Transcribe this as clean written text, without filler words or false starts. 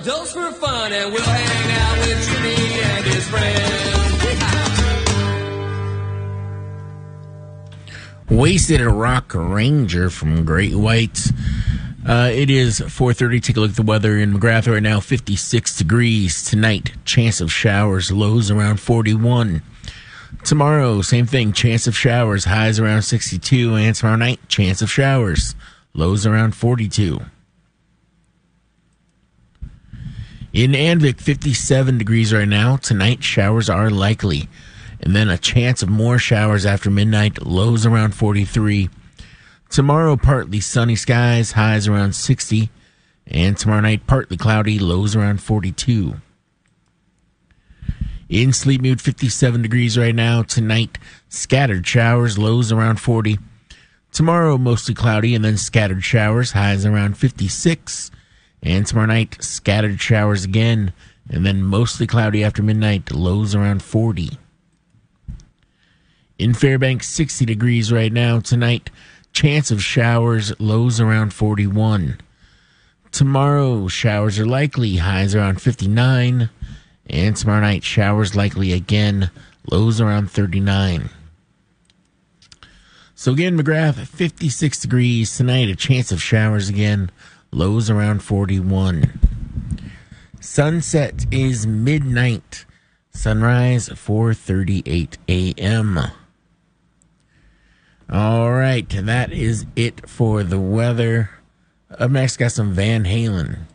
dose for fun, and we'll hang out with Judy and his friends. Wasted a Rock Ranger from Great Whites. It is 4:30. Take a look at the weather in McGrath right now. 56 degrees. Tonight, chance of showers. Lows around 41. Tomorrow, same thing. Chance of showers. Highs around 62. And tomorrow night, chance of showers. Lows around 42. In Anvik, 57 degrees right now. Tonight, showers are likely. And then a chance of more showers after midnight, lows around 43. Tomorrow, partly sunny skies, highs around 60. And tomorrow night, partly cloudy, lows around 42. In Sleepmute, 57 degrees right now. Tonight, scattered showers, lows around 40. Tomorrow, mostly cloudy and then scattered showers, highs around 56. And tomorrow night, scattered showers again, and then mostly cloudy after midnight, lows around 40. In Fairbanks, 60 degrees right now. Tonight, chance of showers, lows around 41. Tomorrow, showers are likely, highs around 59. And tomorrow night, showers likely again, lows around 39. So again, McGrath, 56 degrees. Tonight, a chance of showers again, lows around 41. Sunset is midnight. Sunrise, 4:38 a.m. All right, that is it for the weather. Up next, got some Van Halen.